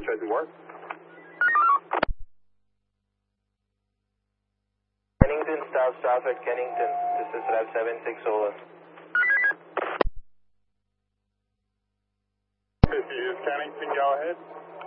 doesn't work. Kennington, staff at Kennington. This is Rev 76 over. This is Kennington, go ahead.